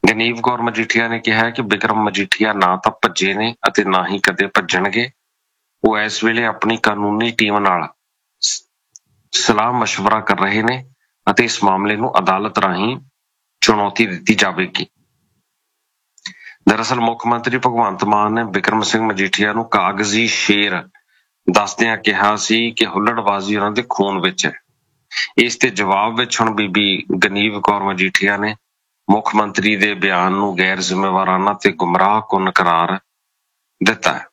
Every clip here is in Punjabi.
ਗਨੀਵ ਕੌਰ ਮਜੀਠੀਆ ਨੇ ਕਿਹਾ ਕਿ ਬਿਕਰਮ ਮਜੀਠੀਆ ਨਾ ਤਾਂ ਭੱਜੇ ਨੇ ਅਤੇ ਨਾ ਹੀ ਕਦੇ ਭੱਜਣਗੇ। ਉਹ ਇਸ ਵੇਲੇ ਆਪਣੀ ਕਾਨੂੰਨੀ ਟੀਮ ਨਾਲ ਸਲਾਹ ਮਸ਼ਵਰਾ ਕਰ ਰਹੇ ਨੇ ਅਤੇ ਇਸ ਮਾਮਲੇ ਨੂੰ ਅਦਾਲਤ ਰਾਹੀਂ ਚੁਣੌਤੀ ਦਿੱਤੀ ਜਾਵੇਗੀ। ਦਰਅਸਲ ਮੁੱਖ ਮੰਤਰੀ ਭਗਵੰਤ ਮਾਨ ਨੇ ਬਿਕਰਮ ਸਿੰਘ ਮਜੀਠੀਆ ਨੂੰ ਕਾਗਜ਼ੀ ਸ਼ੇਰ ਦੱਸਦਿਆਂ ਕਿਹਾ ਸੀ ਕਿ ਹੁੱਲੜਬਾਜ਼ੀ ਉਹਨਾਂ ਦੇ ਖੂਨ ਵਿੱਚ ਹੈ। ਇਸ ਦੇ ਜਵਾਬ ਵਿੱਚ ਹੁਣ ਬੀਬੀ ਗਨੀਵ ਕੌਰ ਮਜੀਠੀਆ ਨੇ ਮੁੱਖ ਮੰਤਰੀ ਦੇ ਬਿਆਨ ਨੂੰ ਗੈਰ ਜ਼ਿੰਮੇਵਾਰਾਨਾ ਤੇ ਗੁੰਮਰਾਹਕੁੰਨ ਕਰਾਰ ਦਿੱਤਾ ਹੈ।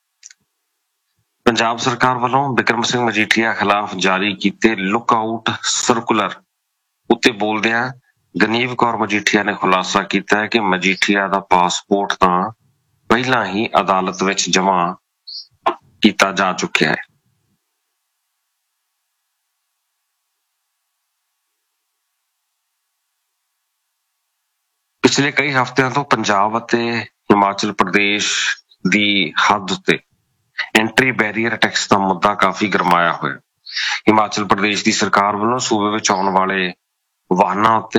ਪੰਜਾਬ ਸਰਕਾਰ ਵੱਲੋਂ ਬਿਕਰਮ ਸਿੰਘ ਮਜੀਠੀਆ ਖਿਲਾਫ ਜਾਰੀ ਕੀਤੇ ਲੁੱਕ ਆਊਟ ਸਰਕੂਲਰ ਉੱਤੇ ਬੋਲਦਿਆਂ ਗਨੀਵ ਕੌਰ ਮਜੀਠੀਆ ਨੇ ਖੁਲਾਸਾ ਕੀਤਾ ਹੈ ਕਿ ਮਜੀਠੀਆ ਦਾ ਪਾਸਪੋਰਟ ਤਾਂ ਪਹਿਲਾਂ ਹੀ ਅਦਾਲਤ ਵਿੱਚ ਜਮ੍ਹਾਂ ਕੀਤਾ ਜਾ ਚੁੱਕਿਆ ਹੈ। ਪਿਛਲੇ ਕਈ ਹਫ਼ਤਿਆਂ ਤੋਂ ਪੰਜਾਬ ਅਤੇ ਹਿਮਾਚਲ ਪ੍ਰਦੇਸ਼ ਦੀ ਹੱਦ ਉੱਤੇ ਐਂਟਰੀ ਬੈਰੀਅਰ ਟੈਕਸ ਦਾ ਮੁੱਦਾ ਕਾਫੀ ਗਰਮਾਇਆ ਹੋਇਆ। ਹਿਮਾਚਲ ਪ੍ਰਦੇਸ਼ ਦੀ ਸਰਕਾਰ ਵੱਲੋਂ ਸੂਬੇ ਵਿੱਚ ਆਉਣ ਵਾਲੇ ਵਾਹਨਾਂ ਉੱਤੇ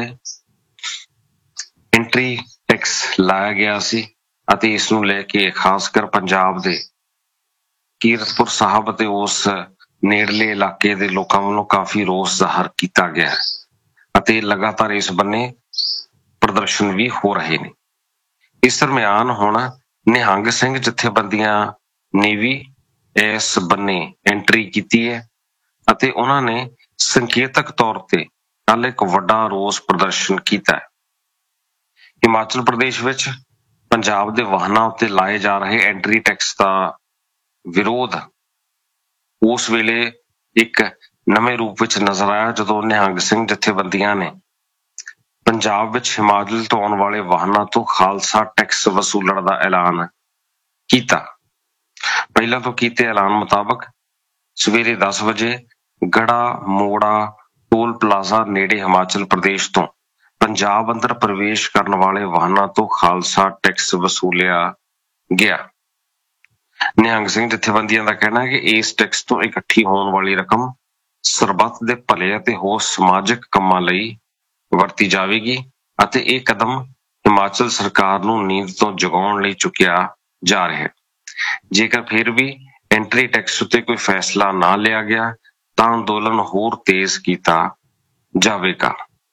ਐਂਟਰੀ ਟੈਕਸ ਲਾਇਆ ਗਿਆ ਸੀ ਅਤੇ ਇਸ ਨੂੰ ਲੈ ਕੇ ਖਾਸ ਕਰ ਪੰਜਾਬ ਦੇ ਕੀਰਤਪੁਰ ਸਾਹਿਬ ਅਤੇ ਉਸ ਨੇੜਲੇ ਇਲਾਕੇ ਦੇ ਲੋਕਾਂ ਵੱਲੋਂ ਕਾਫੀ ਰੋਸ ਜ਼ਾਹਰ ਕੀਤਾ ਗਿਆ ਅਤੇ ਲਗਾਤਾਰ ਇਸ ਬੰਨੇ ਪ੍ਰਦਰਸ਼ਨ ਵੀ ਹੋ ਰਹੇ ਨੇ। ਇਸ ਦਰਮਿਆਨ ਹੁਣ ਨਿਹੰਗ ਸਿੰਘ ਜਥੇਬੰਦੀਆਂ ਨੇ ਵੀ ਇਸ ਬੰਨੇ ਐਂਟਰੀ ਕੀਤੀ ਹੈ ਅਤੇ ਉਹਨਾਂ ਨੇ ਸੰਕੇਤਕ ਤੌਰ ਤੇ ਕੱਲ ਇੱਕ ਵੱਡਾ ਰੋਸ ਪ੍ਰਦਰਸ਼ਨ ਕੀਤਾ ਹੈ। ਹਿਮਾਚਲ ਪ੍ਰਦੇਸ਼ ਵਿੱਚ ਪੰਜਾਬ ਦੇ ਵਾਹਨਾਂ ਉੱਤੇ ਲਾਏ ਜਾ ਰਹੇ ਐਂਟਰੀ ਟੈਕਸ ਦਾ ਵਿਰੋਧ ਉਸ ਵੇਲੇ ਇੱਕ ਨਵੇਂ ਰੂਪ ਵਿੱਚ ਨਜ਼ਰ ਆਇਆ ਜਦੋਂ ਨਿਹੰਗ ਸਿੰਘ ਜਥੇਬੰਦੀਆਂ ਨੇ ਪੰਜਾਬ ਵਿੱਚ ਹਿਮਾਚਲ ਤੋਂ ਆਉਣ ਵਾਲੇ ਵਾਹਨਾਂ ਤੋਂ ਖਾਲਸਾ ਟੈਕਸ ਵਸੂਲਣ ਦਾ ਐਲਾਨ ਕੀਤਾ। ਪਹਿਲਾਂ ਤੋਂ ਕੀਤੇ ਐਲਾਨ ਮੁਤਾਬਕ ਸਵੇਰੇ 10 ਵਜੇ ਗੜਾ ਮੋੜਾ ਟੋਲ ਪਲਾਜ਼ਾ ਨੇੜੇ ਹਿਮਾਚਲ ਪ੍ਰਦੇਸ਼ ਤੋਂ ਪੰਜਾਬ ਅੰਦਰ ਪ੍ਰਵੇਸ਼ ਕਰਨ ਵਾਲੇ ਵਾਹਨਾਂ ਤੋਂ ਖਾਲਸਾ ਟੈਕਸ ਵਸੂਲਿਆ ਗਿਆ। ਨਿਹੰਗ ਸਿੰਘ ਜਥੇਬੰਦੀਆਂ ਦਾ ਕਹਿਣਾ ਹੈ ਕਿ ਇਸ ਟੈਕਸ ਤੋਂ ਇਕੱਠੀ ਹੋਣ ਵਾਲੀ ਰਕਮ ਸਰਬੱਤ ਦੇ ਭਲੇ ਅਤੇ ਹੋਰ ਸਮਾਜਿਕ ਕੰਮਾਂ ਲਈ ਵਰਤੀ ਜਾਵੇਗੀ ਅਤੇ ਇਹ ਕਦਮ ਹਿਮਾਚਲ ਸਰਕਾਰ ਨੂੰ ਨੀਂਦ ਤੋਂ ਜਗਾਉਣ ਲਈ ਚੁੱਕਿਆ ਜਾ ਰਿਹਾ ਹੈ। ਜੇਕਰ ਫਿਰ ਵੀ ਐਂਟਰੀ ਟੈਕਸ ਉੱਤੇ ਕੋਈ ਫੈਸਲਾ ਨਾ ਲਿਆ ਗਿਆ ਤਾਂ ਅੰਦੋਲਨ ਹੋਰ ਤੇਜ਼ ਕੀਤਾ ਜਾਵੇਗਾ।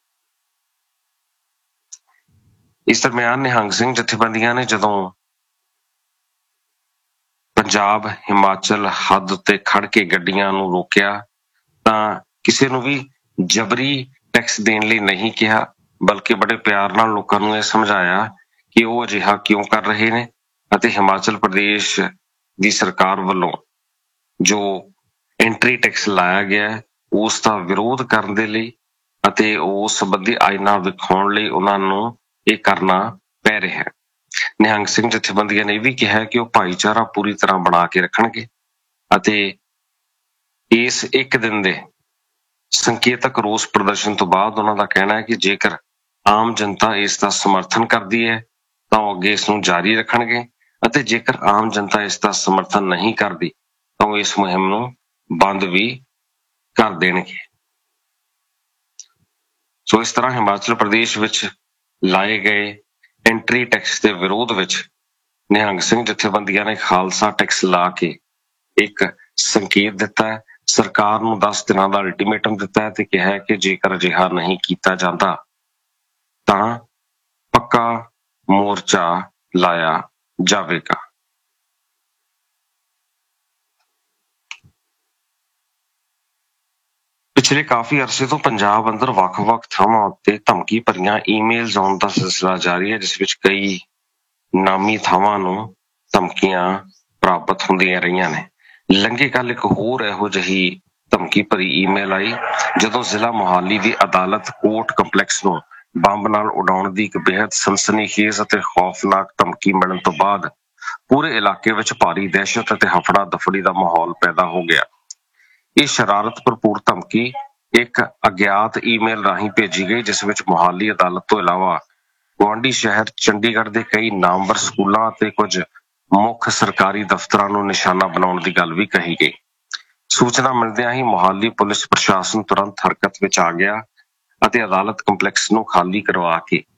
ਇਸ ਦਰਮਿਆਨ ਨਿਹੰਗ ਸਿੰਘ ਜਥੇਬੰਦੀਆਂ ਨੇ ਜਦੋਂ ਪੰਜਾਬ ਹਿਮਾਚਲ ਹੱਦ ਉੱਤੇ ਖੜ ਕੇ ਗੱਡੀਆਂ ਨੂੰ ਰੋਕਿਆ ਤਾਂ ਕਿਸੇ ਨੂੰ ਵੀ ਜਬਰੀ ਟੈਕਸ ਦੇਣ ਲਈ ਨਹੀਂ ਕਿਹਾ, ਬਲਕਿ ਬੜੇ ਪਿਆਰ ਨਾਲ ਲੋਕਾਂ ਨੂੰ ਇਹ ਸਮਝਾਇਆ ਕਿ ਉਹ ਅਜਿਹਾ ਕਿਉਂ ਕਰ ਰਹੇ ਨੇ ਅਤੇ ਹਿਮਾਚਲ ਪ੍ਰਦੇਸ਼ ਦੀ ਸਰਕਾਰ ਵੱਲੋਂ ਜੋ ਐਂਟਰੀ ਟੈਕਸ ਲਾਇਆ ਗਿਆ ਹੈ ਉਸ ਦਾ ਵਿਰੋਧ ਕਰਨ ਦੇ ਲਈ ਅਤੇ ਉਸ ਸੰਬੰਧੀ ਆਇਨਾ ਵਿਖਾਉਣ ਲਈ ਉਹਨਾਂ ਨੂੰ ਇਹ ਕਰਨਾ ਪੈ ਰਿਹਾ ਹੈ। ਨਿਹੰਗ ਸਿੰਘ ਜਥੇਬੰਦੀਆਂ ਨੇ ਇਹ ਵੀ ਕਿਹਾ ਕਿ ਉਹ ਭਾਈਚਾਰਾ ਪੂਰੀ ਤਰ੍ਹਾਂ ਬਣਾ ਕੇ ਰੱਖਣਗੇ ਅਤੇ ਇਸ ਇੱਕ ਦਿਨ ਦੇ ਸੰਕੇਤਕ ਰੋਸ ਪ੍ਰਦਰਸ਼ਨ ਤੋਂ ਬਾਅਦ ਉਹਨਾਂ ਦਾ ਕਹਿਣਾ ਹੈ ਕਿ ਜੇਕਰ ਆਮ ਜਨਤਾ ਇਸ ਦਾ ਸਮਰਥਨ ਕਰਦੀ ਹੈ ਤਾਂ ਉਹ ਅੱਗੇ ਇਸ ਨੂੰ ਜਾਰੀ ਰੱਖਣਗੇ ਅਤੇ ਜੇਕਰ ਆਮ ਜਨਤਾ ਇਸ ਦਾ ਸਮਰਥਨ ਨਹੀਂ ਕਰਦੀ ਤਾਂ ਉਹ ਇਸ ਮੁਹਿੰਮ ਨੂੰ ਬੰਦ ਵੀ ਕਰ ਦੇਣਗੇ। ਸੋ ਇਸ ਤਰ੍ਹਾਂ ਹਿਮਾਚਲ ਪ੍ਰਦੇਸ਼ ਵਿੱਚ ਲਾਏ ਗਏ ਐਂਟਰੀ ਟੈਕਸ ਦੇ ਵਿਰੋਧ ਵਿੱਚ ਨਿਹੰਗ ਸਿੰਘ ਜਥੇਬੰਦੀਆਂ ਨੇ ਖਾਲਸਾ ਟੈਕਸ ਲਾ ਕੇ ਇੱਕ ਸੰਕੇਤ ਦਿੱਤਾ ਹੈ, ਸਰਕਾਰ ਨੂੰ 10 ਦਿਨਾਂ ਦਾ ਅਲਟੀਮੇਟਮ ਦਿੱਤਾ ਹੈ ਤੇ ਕਿਹਾ ਹੈ ਕਿ ਜੇਕਰ ਅਜਿਹਾ ਨਹੀਂ ਕੀਤਾ ਜਾਂਦਾ ਤਾਂ ਪੱਕਾ ਮੋਰਚਾ ਲਾਇਆ ਜਾਵੇਗਾ। ਪਿਛਲੇ ਕਾਫੀ ਅਰਸੇ ਤੋਂ ਪੰਜਾਬ ਅੰਦਰ ਵੱਖ-ਵੱਖ ਥਾਵਾਂ ਉੱਤੇ ਧਮਕੀ ਭਰੀਆਂ ਈਮੇਲਜ਼ ਆਉਣ ਦਾ ਸਿਲਸਿਲਾ ਜਾਰੀ ਹੈ, ਜਿਸ ਵਿੱਚ ਕਈ ਨਾਮੀ ਥਾਵਾਂ ਨੂੰ ਧਮਕੀਆਂ ਪ੍ਰਾਪਤ ਹੁੰਦੀਆਂ ਰਹੀਆਂ ਨੇ। ਲੰਘੇ ਕੱਲ ਇੱਕ ਹੋਰ ਇਹੋ ਜਿਹੀ ਧਮਕੀ ਭਰੀ ਈਮੇਲ ਆਈ ਜਦੋਂ ਜ਼ਿਲ੍ਹਾ ਮੋਹਾਲੀ ਦੀ ਅਦਾਲਤ ਕੋਰਟ ਕੰਪਲੈਕਸ ਨੂੰ ਬੰਬ ਨਾਲ ਉਡਾਉਣ ਦੀ ਇੱਕ ਬੇहद ਸਨਸਨੀਖੇਜ਼ ਅਤੇ ਖੌਫਨਾਕ ਧਮਕੀ ਮਿਲਣ ਤੋਂ ਬਾਅਦ ਪੂਰੇ ਇਲਾਕੇ ਵਿੱਚ ਭਾਰੀ ਦਹਿਸ਼ਤ ਅਤੇ ਹਫੜਾ ਦਫੜੀ ਦਾ ਮਾਹੌਲ ਪੈਦਾ ਹੋ ਗਿਆ। ਇਹ ਸ਼ਰਾਰਤ ਭਰਪੂਰ ਧਮਕੀ ਇੱਕ ਅਗਿਆਤ ਈਮੇਲ ਰਾਹੀਂ ਭੇਜੀ ਗਈ, ਜਿਸ ਵਿੱਚ ਮੋਹਾਲੀ ਅਦਾਲਤ ਤੋਂ ਇਲਾਵਾ ਗੁਆਂਢੀ ਸ਼ਹਿਰ ਚੰਡੀਗੜ੍ਹ ਦੇ ਕਈ ਨਾਮਵਰ ਸਕੂਲਾਂ ਅਤੇ ਕੁਝ ਮੁੱਖ ਸਰਕਾਰੀ ਦਫ਼ਤਰਾਂ ਨੂੰ ਨਿਸ਼ਾਨਾ ਬਣਾਉਣ ਦੀ ਗੱਲ ਵੀ ਕਹੀ ਗਈ। ਸੂਚਨਾ ਮਿਲਦਿਆਂ ਹੀ ਮੋਹਾਲੀ ਪੁਲਿਸ ਪ੍ਰਸ਼ਾਸਨ ਤੁਰੰਤ ਹਰਕਤ ਵਿੱਚ ਆ ਗਿਆ ਅਤੇ ਅਦਾਲਤ ਕੰਪਲੈਕਸ ਨੂੰ ਖਾਲੀ ਕਰਵਾ ਕੇ